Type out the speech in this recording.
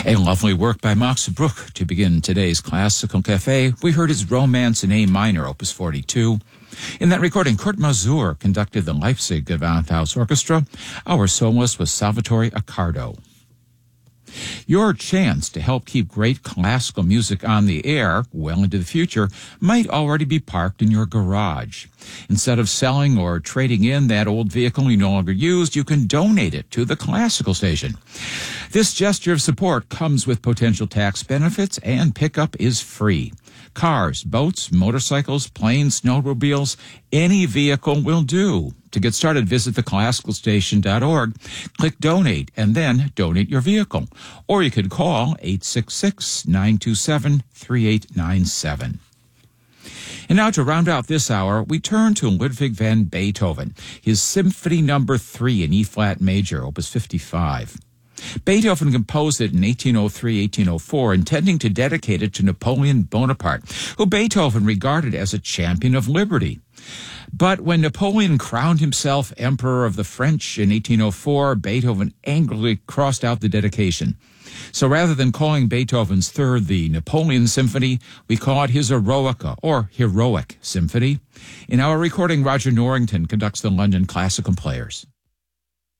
A lovely work by Max Bruch to begin today's Classical Cafe. We heard his Romance in A minor, opus 42. In that recording, Kurt Masur conducted the Leipzig Gewandhaus Orchestra. Our soloist was Salvatore Accardo. Your chance to help keep great classical music on the air well into the future might already be parked in your garage. Instead of selling or trading in that old vehicle you no longer used, you can donate it to the classical station. This gesture of support comes with potential tax benefits, and pickup is free. Cars, boats, motorcycles, planes, snowmobiles, any vehicle will do. To get started, visit theclassicalstation.org, click Donate, and then donate your vehicle. Or you can call 866-927-3897. And now to round out this hour, we turn to Ludwig van Beethoven, his Symphony No. 3 in E-flat major, opus 55. Beethoven composed it in 1803-1804, intending to dedicate it to Napoleon Bonaparte, who Beethoven regarded as a champion of liberty. But when Napoleon crowned himself Emperor of the French in 1804, Beethoven angrily crossed out the dedication. So rather than calling Beethoven's third the Napoleon Symphony, we call it his Eroica, or Heroic Symphony. In our recording, Roger Norrington conducts the London Classical Players.